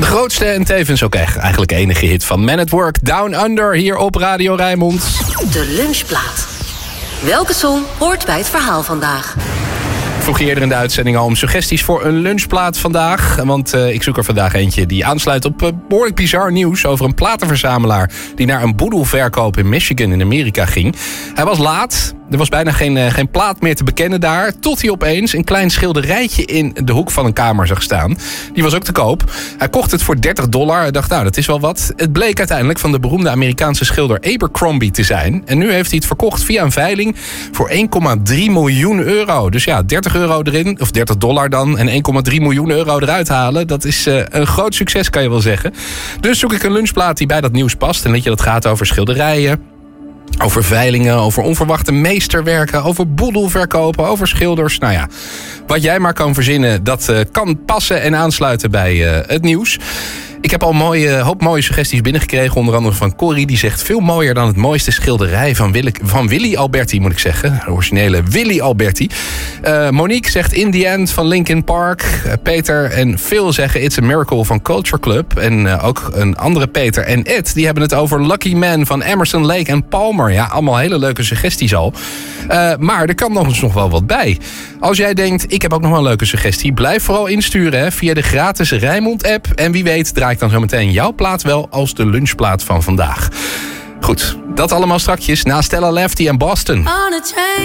De grootste en tevens ook eigenlijk enige hit van Man at Work, Down Under, hier op Radio Rijnmond. De lunchplaat. Welke song hoort bij het verhaal vandaag? Ik vroeg je eerder in de uitzending al om suggesties voor een lunchplaat vandaag. Want ik zoek er vandaag eentje die aansluit op behoorlijk bizar nieuws over een platenverzamelaar die naar een boedelverkoop in Michigan in Amerika ging. Hij was laat. Er was bijna geen plaat meer te bekennen daar. Tot hij opeens een klein schilderijtje in de hoek van een kamer zag staan. Die was ook te koop. Hij kocht het voor $30. Hij dacht, nou, dat is wel wat. Het bleek uiteindelijk van de beroemde Amerikaanse schilder Abercrombie te zijn. En nu heeft hij het verkocht via een veiling voor €1,3 miljoen. Dus ja, €30 erin, of $30 dan, en €1,3 miljoen eruit halen. Dat is een groot succes, kan je wel zeggen. Dus zoek ik een lunchplaat die bij dat nieuws past. En weet je, dat gaat over schilderijen, over veilingen, over onverwachte meesterwerken, over boedelverkopen, over schilders. Nou ja, wat jij maar kan verzinnen, dat kan passen en aansluiten bij het nieuws. Ik heb al een hoop mooie suggesties binnengekregen. Onder andere van Corrie, die zegt veel mooier dan het mooiste schilderij van Willy Alberti, moet ik zeggen. De originele Willy Alberti. Monique zegt In the End van Linkin Park. Peter en Phil zeggen It's a Miracle van Culture Club. En ook een andere Peter en Ed, die hebben het over Lucky Man van Emerson, Lake en Palmer. Ja, allemaal hele leuke suggesties al. Maar er kan nog wel wat bij. Als jij denkt, ik heb ook nog wel een leuke suggestie, blijf vooral insturen via de gratis Rijnmond app. En wie weet draai ik dan zometeen jouw plaat wel als de lunchplaat van vandaag. Goed, dat allemaal strakjes na Stella Lefty en Boston.